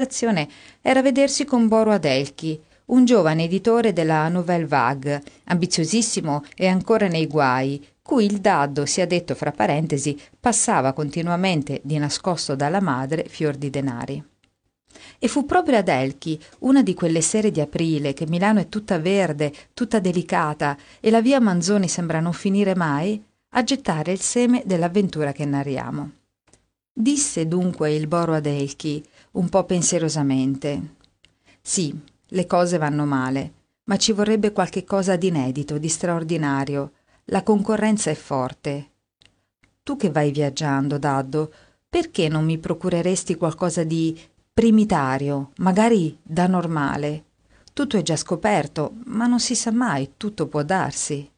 soddisfazione era vedersi con Boro Adelchi, un giovane editore della Nouvelle Vague, ambiziosissimo e ancora nei guai, cui il daddo, sia detto fra parentesi, passava continuamente di nascosto dalla madre fior di denari. E fu proprio Adelchi, una di quelle sere di aprile che Milano è tutta verde, tutta delicata e la via Manzoni sembra non finire mai, a gettare il seme dell'avventura che narriamo. Disse dunque il Boro Adelchi, un po' pensierosamente: «Sì, le cose vanno male, ma ci vorrebbe qualche cosa di inedito, di straordinario. La concorrenza è forte. Tu che vai viaggiando, Daddo, perché non mi procureresti qualcosa di primitario, magari da normale? Tutto è già scoperto, ma non si sa mai, tutto può darsi».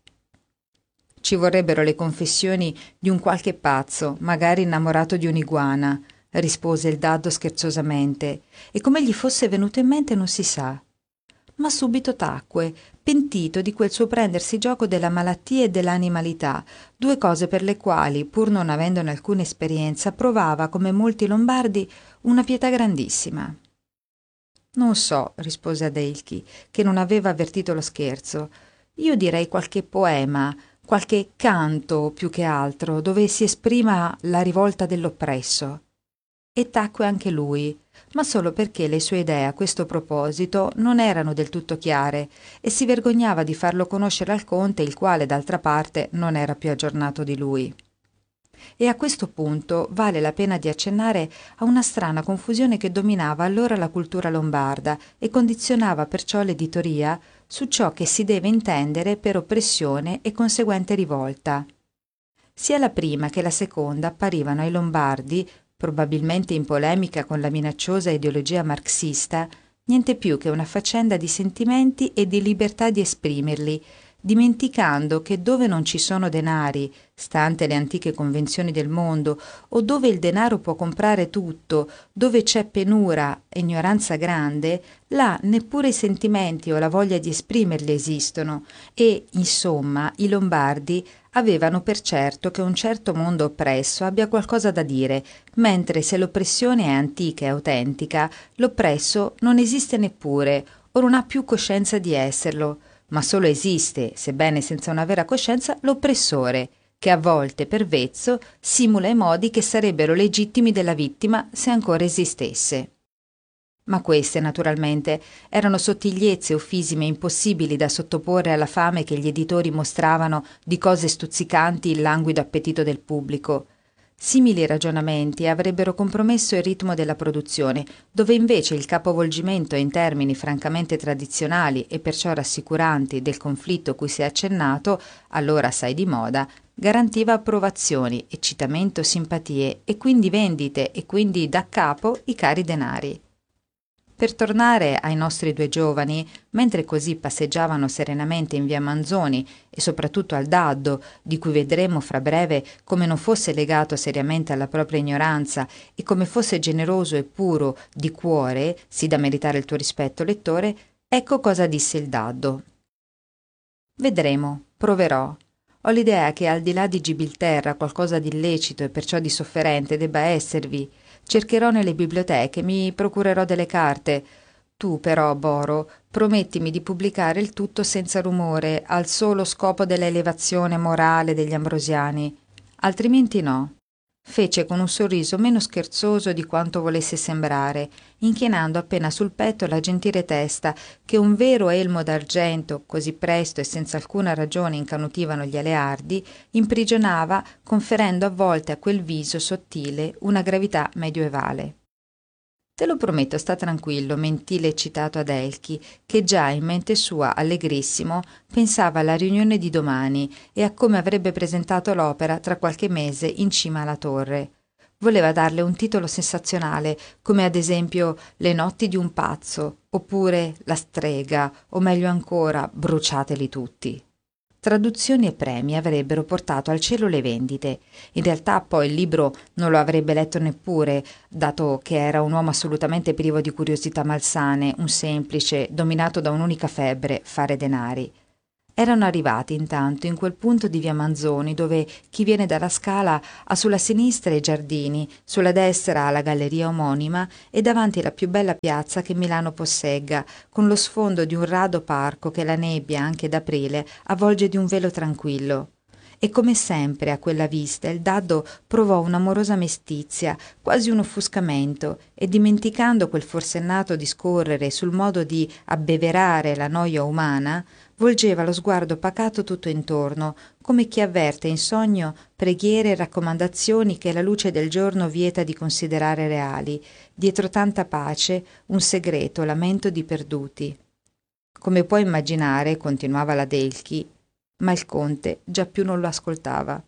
«Ci vorrebbero le confessioni di un qualche pazzo, magari innamorato di un'iguana», rispose il daddo scherzosamente, e come gli fosse venuto in mente non si sa. Ma subito tacque, pentito di quel suo prendersi gioco della malattia e dell'animalità, due cose per le quali, pur non avendone alcuna esperienza, provava, come molti lombardi, una pietà grandissima. «Non so», rispose Adelchi, che non aveva avvertito lo scherzo. «Io direi qualche poema, qualche canto più che altro, dove si esprima la rivolta dell'oppresso». E tacque anche lui, ma solo perché le sue idee a questo proposito non erano del tutto chiare e si vergognava di farlo conoscere al conte, il quale d'altra parte non era più aggiornato di lui. E a questo punto vale la pena di accennare a una strana confusione che dominava allora la cultura lombarda e condizionava perciò l'editoria su ciò che si deve intendere per oppressione e conseguente rivolta. Sia la prima che la seconda apparivano ai lombardi, probabilmente in polemica con la minacciosa ideologia marxista, niente più che una faccenda di sentimenti e di libertà di esprimerli, dimenticando che dove non ci sono denari, stante le antiche convenzioni del mondo, o dove il denaro può comprare tutto, dove c'è penura e ignoranza grande, là neppure i sentimenti o la voglia di esprimerli esistono e, insomma, i lombardi avevano per certo che un certo mondo oppresso abbia qualcosa da dire, mentre se l'oppressione è antica e autentica, l'oppresso non esiste neppure o non ha più coscienza di esserlo, ma solo esiste, sebbene senza una vera coscienza, l'oppressore, che a volte per vezzo simula i modi che sarebbero legittimi della vittima se ancora esistesse. Ma queste, naturalmente, erano sottigliezze uffisime impossibili da sottoporre alla fame che gli editori mostravano di cose stuzzicanti il languido appetito del pubblico. Simili ragionamenti avrebbero compromesso il ritmo della produzione, dove invece il capovolgimento in termini francamente tradizionali e perciò rassicuranti del conflitto cui si è accennato, allora assai di moda, garantiva approvazioni, eccitamento, simpatie e quindi vendite e quindi daccapo i cari denari. Per tornare ai nostri due giovani, mentre così passeggiavano serenamente in via Manzoni e soprattutto al daddo, di cui vedremo fra breve come non fosse legato seriamente alla propria ignoranza e come fosse generoso e puro di cuore, sì da meritare il tuo rispetto, lettore, ecco cosa disse il daddo. «Vedremo, proverò. Ho l'idea che al di là di Gibilterra qualcosa di illecito e perciò di sofferente debba esservi. Cercherò nelle biblioteche, mi procurerò delle carte. Tu però, Boro, promettimi di pubblicare il tutto senza rumore, al solo scopo dell'elevazione morale degli ambrosiani. Altrimenti no». Fece con un sorriso meno scherzoso di quanto volesse sembrare, inchinando appena sul petto la gentile testa che un vero elmo d'argento, così presto e senza alcuna ragione incanutivano gli aleardi, imprigionava, conferendo a volte a quel viso sottile una gravità medioevale. «Te lo prometto, sta tranquillo», mentì l'eccitato Adelchi, che già in mente sua, allegrissimo, pensava alla riunione di domani e a come avrebbe presentato l'opera tra qualche mese in cima alla torre. Voleva darle un titolo sensazionale, come ad esempio «Le notti di un pazzo», oppure «La strega», o meglio ancora «Bruciateli tutti». Traduzioni e premi avrebbero portato al cielo le vendite. In realtà poi il libro non lo avrebbe letto neppure, dato che era un uomo assolutamente privo di curiosità malsane, un semplice, dominato da un'unica febbre, fare denari. Erano arrivati intanto in quel punto di via Manzoni dove chi viene dalla Scala ha sulla sinistra i giardini, sulla destra la galleria omonima e davanti la più bella piazza che Milano possegga, con lo sfondo di un rado parco che la nebbia, anche d'aprile, avvolge di un velo tranquillo. E come sempre a quella vista il Daddo provò un'amorosa mestizia, quasi un offuscamento, e dimenticando quel forsennato discorrere sul modo di abbeverare la noia umana, volgeva lo sguardo pacato tutto intorno, come chi avverte in sogno preghiere e raccomandazioni che la luce del giorno vieta di considerare reali, dietro tanta pace un segreto lamento di perduti. Come puoi immaginare, continuava la Delchi, ma il conte già più non lo ascoltava.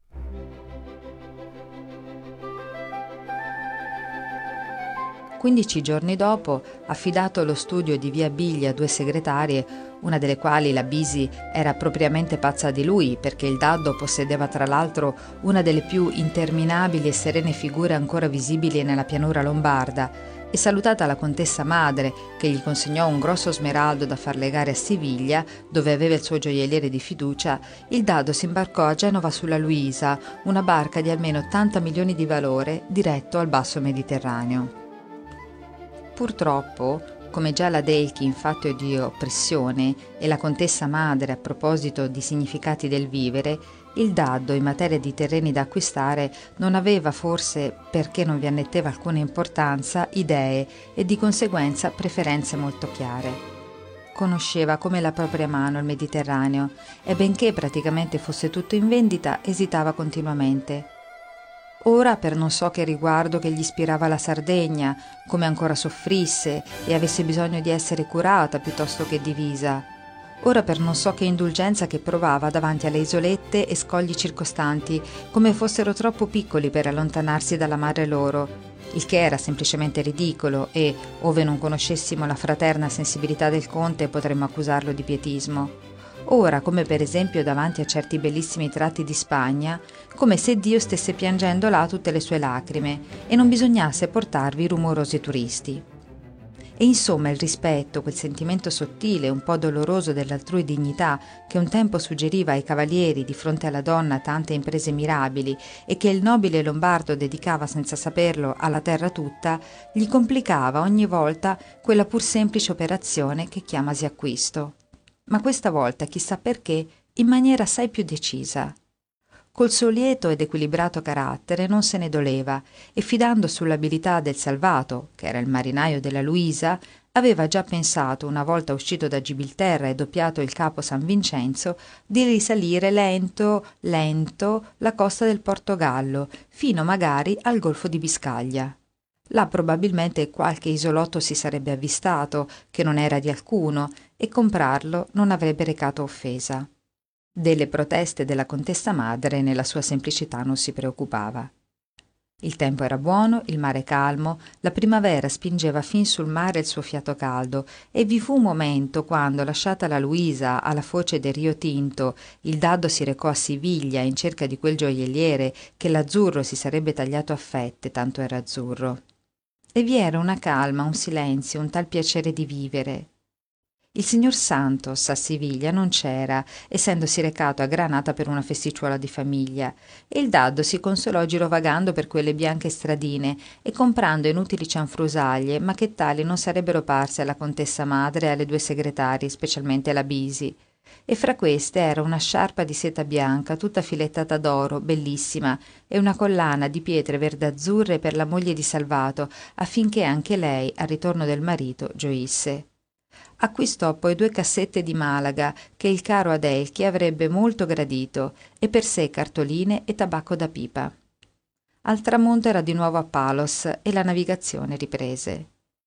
15 giorni dopo, affidato lo studio di via Bigli a 2 segretarie, una delle quali, la Bisi, era propriamente pazza di lui perché il Daddo possedeva tra l'altro una delle più interminabili e serene figure ancora visibili nella pianura lombarda, e salutata la contessa madre, che gli consegnò un grosso smeraldo da far legare a Siviglia, dove aveva il suo gioielliere di fiducia, il Daddo si imbarcò a Genova sulla Luisa, una barca di almeno 80 milioni di valore, diretto al basso Mediterraneo. Purtroppo, come già la Delchi in fatto di oppressione e la contessa madre a proposito di significati del vivere, il Daddo in materia di terreni da acquistare non aveva, forse perché non vi annetteva alcuna importanza, idee e di conseguenza preferenze molto chiare. Conosceva come la propria mano il Mediterraneo e benché praticamente fosse tutto in vendita, esitava continuamente. Ora per non so che riguardo che gli ispirava la Sardegna, come ancora soffrisse e avesse bisogno di essere curata piuttosto che divisa. Ora per non so che indulgenza che provava davanti alle isolette e scogli circostanti, come fossero troppo piccoli per allontanarsi dalla madre loro, il che era semplicemente ridicolo e, ove non conoscessimo la fraterna sensibilità del conte, potremmo accusarlo di pietismo. Ora, come per esempio davanti a certi bellissimi tratti di Spagna, come se Dio stesse piangendo là tutte le sue lacrime e non bisognasse portarvi rumorosi turisti. E insomma il rispetto, quel sentimento sottile, un po' doloroso dell'altrui dignità che un tempo suggeriva ai cavalieri di fronte alla donna tante imprese mirabili e che il nobile lombardo dedicava senza saperlo alla terra tutta, gli complicava ogni volta quella pur semplice operazione che chiamasi acquisto. Ma questa volta, chissà perché, in maniera assai più decisa. Col suo lieto ed equilibrato carattere non se ne doleva e fidando sull'abilità del Salvato, che era il marinaio della Luisa, aveva già pensato, una volta uscito da Gibilterra e doppiato il capo San Vincenzo, di risalire lento, lento la costa del Portogallo, fino magari al Golfo di Biscaglia. Là probabilmente qualche isolotto si sarebbe avvistato, che non era di alcuno, e comprarlo non avrebbe recato offesa. Delle proteste della contessa madre nella sua semplicità non si preoccupava. Il tempo era buono, il mare calmo, la primavera spingeva fin sul mare il suo fiato caldo e vi fu un momento quando, lasciata la Luisa alla foce del Rio Tinto, il Daddo si recò a Siviglia in cerca di quel gioielliere che l'azzurro si sarebbe tagliato a fette, tanto era azzurro. E vi era una calma, un silenzio, un tal piacere di vivere. Il signor Santos a Siviglia non c'era, essendosi recato a Granata per una festicciuola di famiglia, e il Daddo si consolò girovagando per quelle bianche stradine e comprando inutili cianfrusaglie, ma che tali non sarebbero parse alla contessa madre e alle 2 segretarie, specialmente alla Bisi. E fra queste era una sciarpa di seta bianca, tutta filettata d'oro, bellissima, e una collana di pietre verde-azzurre per la moglie di Salvato, affinché anche lei, al ritorno del marito, gioisse. Acquistò poi 2 cassette di Malaga che il caro Adelchi avrebbe molto gradito e per sé cartoline e tabacco da pipa. Al tramonto era di nuovo a Palos e la navigazione riprese.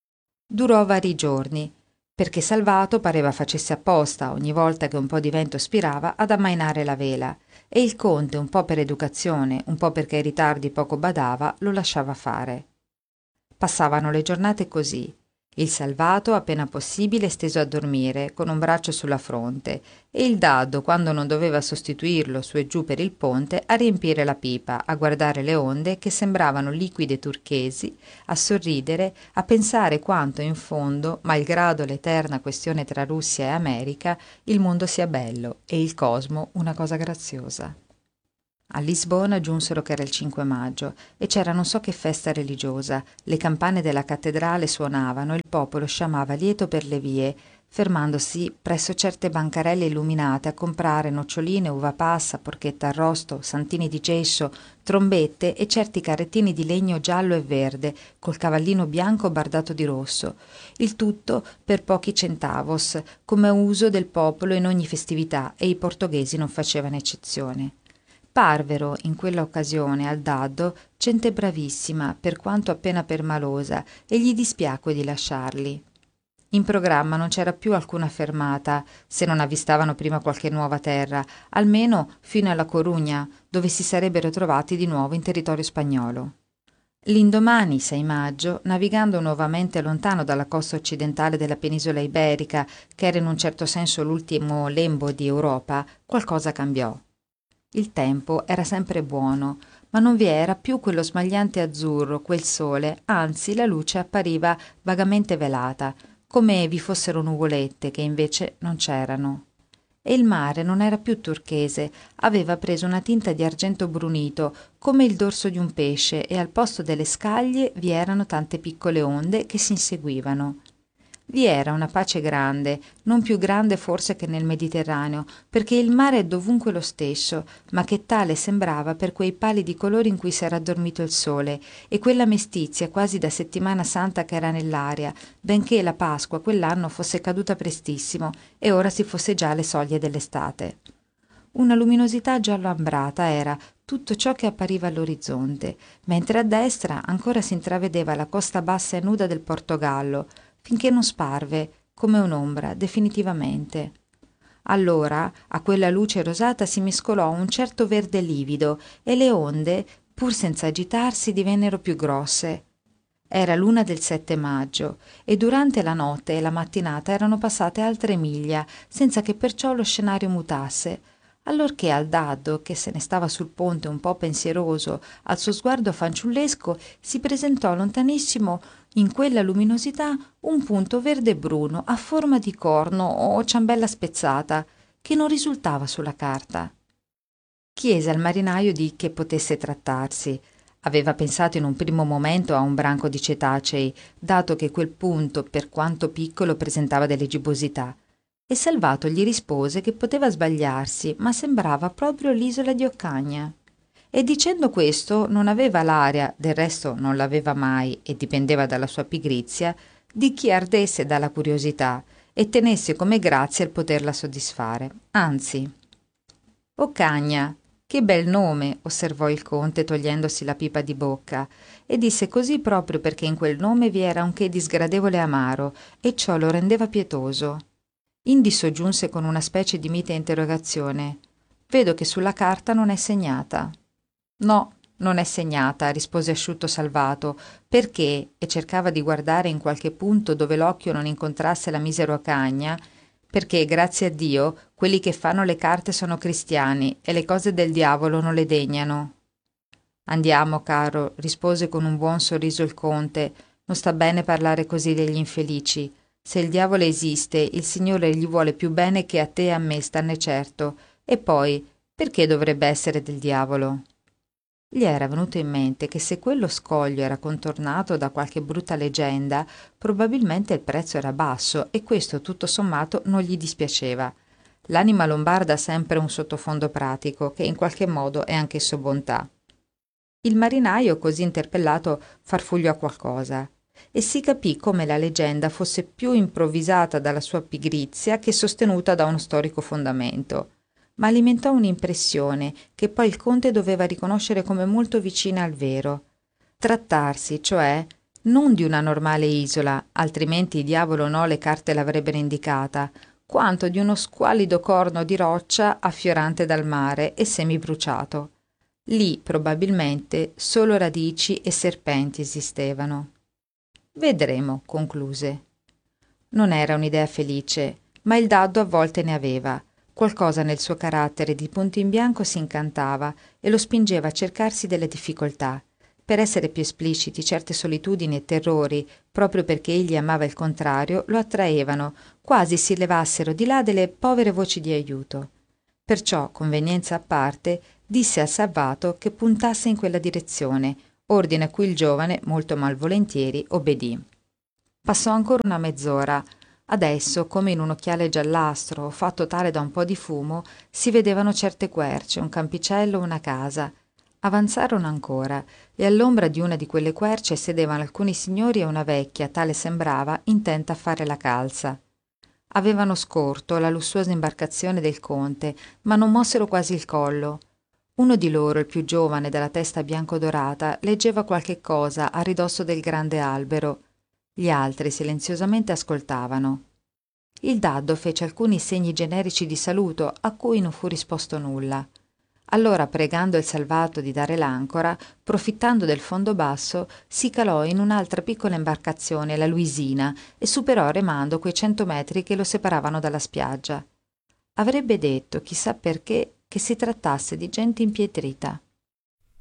Durò vari giorni, perché Salvato pareva facesse apposta, ogni volta che un po' di vento spirava, ad ammainare la vela, e il conte, un po' per educazione, un po' perché ai ritardi poco badava, lo lasciava fare. Passavano le giornate così, Il Salvato, appena possibile, steso a dormire, con un braccio sulla fronte, e il Daddo, quando non doveva sostituirlo su e giù per il ponte, a riempire la pipa, a guardare le onde che sembravano liquide turchesi, a sorridere, a pensare quanto in fondo, malgrado l'eterna questione tra Russia e America, il mondo sia bello e il cosmo una cosa graziosa. A Lisbona giunsero che era il 5 maggio e c'era non so che festa religiosa. Le campane della cattedrale suonavano e il popolo sciamava lieto per le vie, fermandosi presso certe bancarelle illuminate a comprare noccioline, uva passa, porchetta arrosto, santini di gesso, trombette e certi carrettini di legno giallo e verde, col cavallino bianco bardato di rosso. Il tutto per pochi centavos, come uso del popolo in ogni festività, e i portoghesi non facevano eccezione. Parvero in quella occasione al Daddo gente bravissima, per quanto appena permalosa, e gli dispiacque di lasciarli. In programma non c'era più alcuna fermata, se non avvistavano prima qualche nuova terra, almeno fino alla Corugna, dove si sarebbero trovati di nuovo in territorio spagnolo. L'indomani, 6 maggio, navigando nuovamente lontano dalla costa occidentale della penisola iberica, che era in un certo senso l'ultimo lembo di Europa, qualcosa cambiò. Il tempo era sempre buono, ma non vi era più quello smagliante azzurro, quel sole, anzi la luce appariva vagamente velata, come vi fossero nuvolette che invece non c'erano. E il mare non era più turchese, aveva preso una tinta di argento brunito, come il dorso di un pesce, e al posto delle scaglie vi erano tante piccole onde che si inseguivano. Vi era una pace grande, non più grande forse che nel Mediterraneo, perché il mare è dovunque lo stesso, ma che tale sembrava per quei pallidi colori in cui s'era addormito il sole, e quella mestizia quasi da settimana santa che era nell'aria, benché la Pasqua quell'anno fosse caduta prestissimo e ora si fosse già alle soglie dell'estate. Una luminosità giallo-ambrata era tutto ciò che appariva all'orizzonte, mentre a destra ancora si intravedeva la costa bassa e nuda del Portogallo, finché non sparve, come un'ombra, definitivamente. Allora a quella luce rosata si mescolò un certo verde livido e le onde, pur senza agitarsi, divennero più grosse. Era l'una del 7 maggio e durante la notte e la mattinata erano passate altre miglia, senza che perciò lo scenario mutasse, allorché al Daddo, che se ne stava sul ponte un po' pensieroso, al suo sguardo fanciullesco, si presentò lontanissimo in quella luminosità un punto verde bruno a forma di corno o ciambella spezzata, che non risultava sulla carta. Chiese al marinaio di che potesse trattarsi. Aveva pensato in un primo momento a un branco di cetacei, dato che quel punto, per quanto piccolo, presentava delle gibbosità, e Salvato gli rispose che poteva sbagliarsi, ma sembrava proprio l'isola di Occagna. E dicendo questo non aveva l'aria, del resto non l'aveva mai e dipendeva dalla sua pigrizia, di chi ardesse dalla curiosità e tenesse come grazia il poterla soddisfare. Anzi, Occagna, che bel nome, osservò il conte togliendosi la pipa di bocca, e disse così proprio perché in quel nome vi era un che di sgradevole amaro, e ciò lo rendeva pietoso. Indi soggiunse con una specie di mite interrogazione: «Vedo che sulla carta non è segnata». «No, non è segnata», rispose asciutto Salvato, perché, e cercava di guardare in qualche punto dove l'occhio non incontrasse la misera Occagna, perché, grazie a Dio, quelli che fanno le carte sono cristiani e le cose del diavolo non le degnano. «Andiamo, caro», rispose con un buon sorriso il conte, «non sta bene parlare così degli infelici. Se il diavolo esiste, il Signore gli vuole più bene che a te e a me, stanne certo. E poi, perché dovrebbe essere del diavolo?» Gli era venuto in mente che se quello scoglio era contornato da qualche brutta leggenda, probabilmente il prezzo era basso e questo tutto sommato non gli dispiaceva. L'anima lombarda ha sempre un sottofondo pratico, che in qualche modo è anch'esso bontà. Il marinaio, così interpellato, farfugliò qualcosa e si capì come la leggenda fosse più improvvisata dalla sua pigrizia che sostenuta da uno storico fondamento, ma alimentò un'impressione che poi il conte doveva riconoscere come molto vicina al vero. Trattarsi, cioè, non di una normale isola, altrimenti diavolo no le carte l'avrebbero indicata, quanto di uno squallido corno di roccia affiorante dal mare e semibruciato. Lì, probabilmente, solo radici e serpenti esistevano. Vedremo, concluse. Non era un'idea felice, ma il daddo a volte ne aveva. Qualcosa nel suo carattere di punto in bianco si incantava e lo spingeva a cercarsi delle difficoltà. Per essere più espliciti, certe solitudini e terrori, proprio perché egli amava il contrario, lo attraevano, quasi si levassero di là delle povere voci di aiuto. Perciò, convenienza a parte, disse a Salvato che puntasse in quella direzione, ordine a cui il giovane, molto malvolentieri, obbedì. Passò ancora una mezz'ora. Adesso, come in un occhiale giallastro, fatto tale da un po' di fumo, si vedevano certe querce, un campicello, una casa. Avanzarono ancora, e all'ombra di una di quelle querce sedevano alcuni signori e una vecchia, tale sembrava, intenta a fare la calza. Avevano scorto la lussuosa imbarcazione del conte, ma non mossero quasi il collo. Uno di loro, il più giovane, dalla testa bianco-dorata, leggeva qualche cosa a ridosso del grande albero. Gli altri silenziosamente ascoltavano. Il daddo fece alcuni segni generici di saluto a cui non fu risposto nulla. Allora, pregando il Salvato di dare l'ancora, profittando del fondo basso, si calò in un'altra piccola imbarcazione, la Luisina, e superò remando quei 100 metri che lo separavano dalla spiaggia. Avrebbe detto, chissà perché, che si trattasse di gente impietrita.